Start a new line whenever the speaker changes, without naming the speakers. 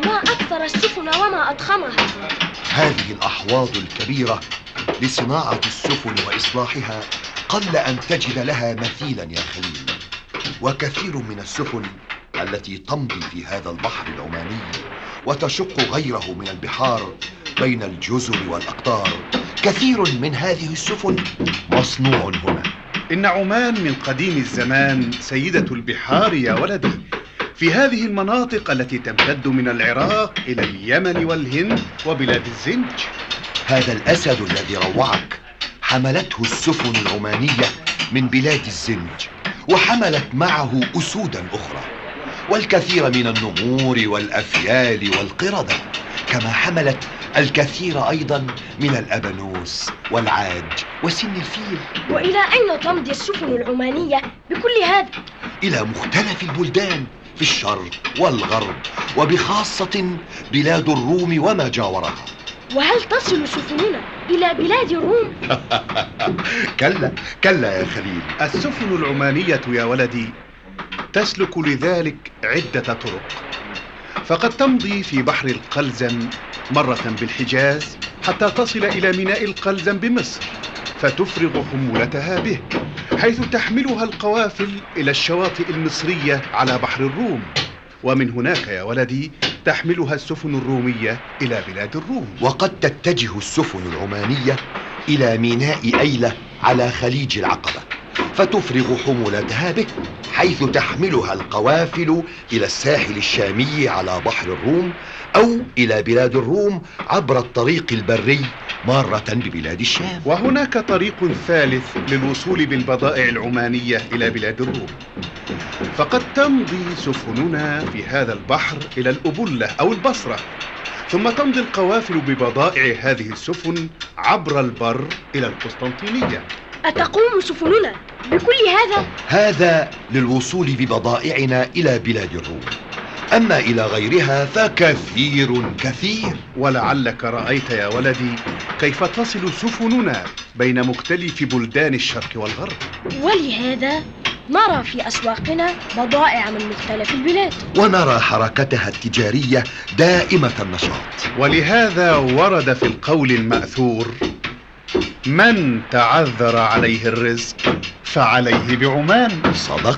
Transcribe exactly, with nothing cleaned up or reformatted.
ما أكثر السفن وما أضخمها.
هذه الأحواض الكبيرة لصناعة السفن وإصلاحها قل أن تجد لها مثيلا يا خليل. وكثير من السفن التي تمضي في هذا البحر العماني وتشق غيره من البحار بين الجزر والأقطار، كثير من هذه السفن مصنوع هنا.
إن عمان من قديم الزمان سيدة البحار يا ولدي، في هذه المناطق التي تمتد من العراق إلى اليمن والهند وبلاد الزنج.
هذا الأسد الذي روعك حملته السفن العمانية من بلاد الزنج، وحملت معه أسودا أخرى والكثير من النمور والأفيال والقردة، كما حملت الكثير أيضا من الأبانوس والعاج وسن الفيل.
وإلى أين تمضي السفن العمانية بكل هذا؟
إلى مختلف البلدان في الشرق والغرب، وبخاصة بلاد الروم وما جاورها.
وهل تصل سفننا إلى بلاد الروم؟
كلا كلا يا خليل.
السفن العمانية يا ولدي تسلك لذلك عدة طرق، فقد تمضي في بحر القلزم مرة بالحجاز حتى تصل إلى ميناء القلزم بمصر، فتفرغ حمولتها به، حيث تحملها القوافل إلى الشواطئ المصرية على بحر الروم، ومن هناك يا ولدي تحملها السفن الرومية إلى بلاد الروم.
وقد تتجه السفن العمانية إلى ميناء أيلة على خليج العقبة، فتفرغ حمولتها به، حيث تحملها القوافل إلى الساحل الشامي على بحر الروم، أو إلى بلاد الروم عبر الطريق البري مارة ببلاد الشام.
وهناك طريق ثالث للوصول بالبضائع العمانية إلى بلاد الروم، فقد تمضي سفننا في هذا البحر إلى الأبلة أو البصرة، ثم تمضي القوافل ببضائع هذه السفن عبر البر إلى القسطنطينية.
أتقوم سفننا بكل هذا؟
هذا للوصول ببضائعنا إلى بلاد الروم، أما إلى غيرها فكثير كثير.
ولعلك رأيت يا ولدي كيف تصل سفننا بين مختلف بلدان الشرق والغرب،
ولهذا نرى في أسواقنا بضائع من مختلف البلاد،
ونرى حركتها التجارية دائمة النشاط.
ولهذا ورد في القول المأثور: من تعذر عليه الرزق فعليه بعمان.
صدق.